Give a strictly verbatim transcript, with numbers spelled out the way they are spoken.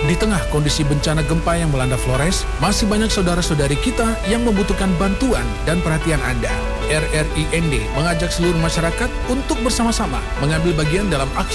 Di tengah kondisi bencana gempa yang melanda Flores, masih banyak saudara-saudari kita yang membutuhkan bantuan dan perhatian Anda. R R I N D mengajak seluruh masyarakat untuk bersama-sama mengambil bagian dalam aksi